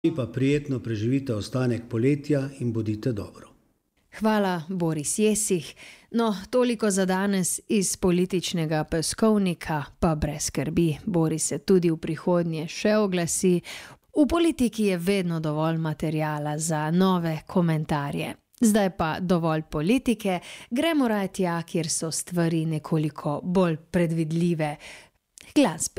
Vi pa prijetno preživite ostanek poletja in bodite dobro. Hvala, Boris Jesih. No, toliko za danes iz političnega peskovnika, pa brez skrbi, Boris se tudi v prihodnje še oglasi. V politiki je vedno dovolj materiala za nove komentarje. Zdaj pa dovolj politike, gremo raje tja, kjer so stvari nekoliko bolj predvidljive. Glasbi.